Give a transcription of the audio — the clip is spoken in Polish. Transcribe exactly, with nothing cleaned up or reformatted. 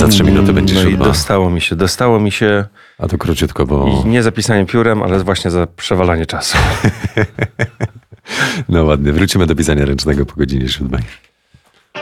za trzy minuty będzie No i siódma. dostało mi się, dostało mi się A to króciutko, bo... i nie za pisanie piórem, ale właśnie za przewalanie czasu. No ładnie, wrócimy do pisania ręcznego po godzinie siódmej.